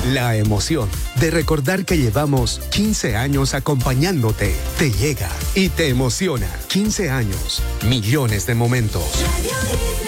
La emoción de recordar que llevamos 15 años acompañándote te llega y te emociona. 15 años, millones de momentos. Radio